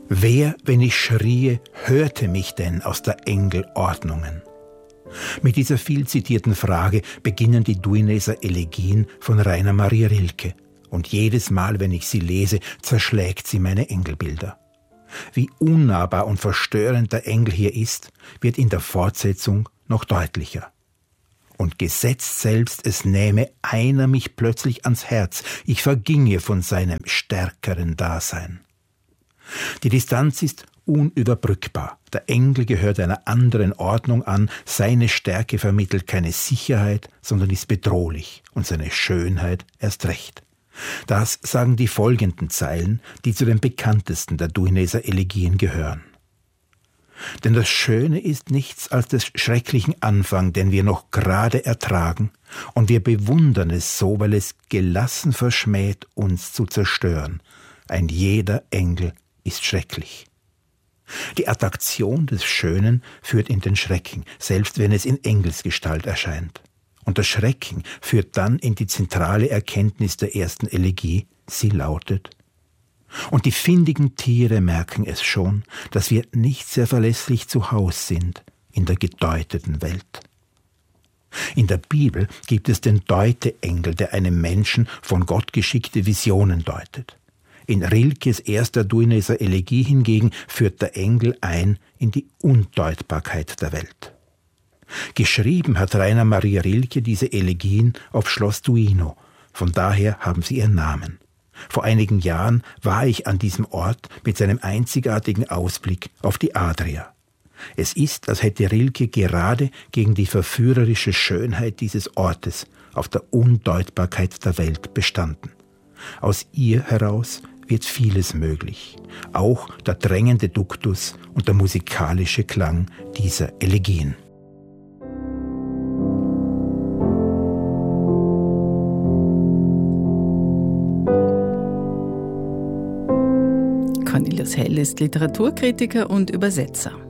Wer, wenn ich schrie, hörte mich denn aus der Engel Ordnungen? Mit dieser viel zitierten Frage beginnen die Duineser Elegien von Rainer Maria Rilke. Und jedes Mal, wenn ich sie lese, zerschlägt sie meine Engelbilder. Wie unnahbar und verstörend der Engel hier ist, wird in der Fortsetzung noch deutlicher. Und gesetzt selbst, es nähme einer mich plötzlich ans Herz, ich verginge von seinem stärkeren Dasein. Die Distanz ist unüberbrückbar. Der Engel gehört einer anderen Ordnung an, seine Stärke vermittelt keine Sicherheit, sondern ist bedrohlich und seine Schönheit erst recht. Das sagen die folgenden Zeilen, die zu den bekanntesten der Duineser Elegien gehören. Denn das Schöne ist nichts als des schrecklichen Anfang, den wir noch gerade ertragen, und wir bewundern es so, weil es gelassen verschmäht, uns zu zerstören. Ein jeder Engel ist schrecklich. Die Attraktion des Schönen führt in den Schrecken, selbst wenn es in Engelsgestalt erscheint. Und das Schrecken führt dann in die zentrale Erkenntnis der ersten Elegie, sie lautet: Und die findigen Tiere merken es schon, dass wir nicht sehr verlässlich zu Haus sind in der gedeuteten Welt. In der Bibel gibt es den Deuteengel, der einem Menschen von Gott geschickte Visionen deutet. In Rilkes erster Duineser Elegie hingegen führt der Engel ein in die Undeutbarkeit der Welt. Geschrieben hat Rainer Maria Rilke diese Elegien auf Schloss Duino, von daher haben sie ihren Namen. Vor einigen Jahren war ich an diesem Ort mit seinem einzigartigen Ausblick auf die Adria. Es ist, als hätte Rilke gerade gegen die verführerische Schönheit dieses Ortes auf der Undeutbarkeit der Welt bestanden. Aus ihr heraus wird vieles möglich, auch der drängende Duktus und der musikalische Klang dieser Elegien. Cornelius Hell ist Literaturkritiker und Übersetzer.